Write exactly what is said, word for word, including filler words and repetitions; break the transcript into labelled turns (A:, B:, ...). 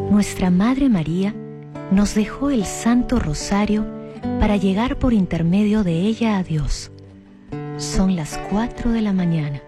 A: Nuestra Madre María nos dejó el Santo Rosario para llegar por intermedio de ella a Dios. Son las cuatro de la mañana.